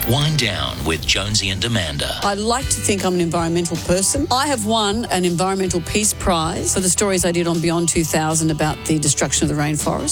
Wind Down with Jonesy and Amanda. I like to think I'm an environmental person. I have won an Environmental Peace Prize for the stories I did on Beyond 2000 about the destruction of the rainforest.